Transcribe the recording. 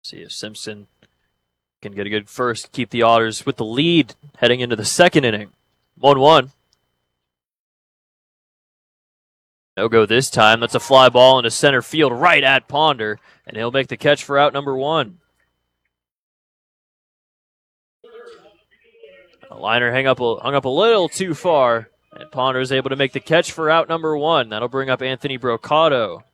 See if Simpson can get a good first, keep the Otters with the lead heading into the second inning. 1-1. No go this time. That's a fly ball into center field right at Ponder, and he'll make the catch for out number 1. A liner hung up a little too far, and Ponder is able to make the catch for out number 1. That'll bring up Anthony Brocato.